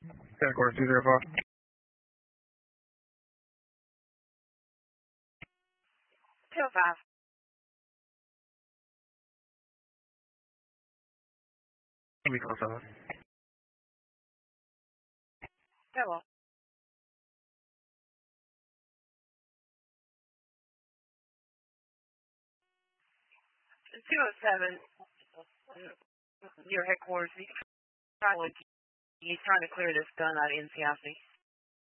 Headquarters 205. Two five. We call someone. Hello. 207. Your headquarters. He's trying to clear this gun out of NCIC.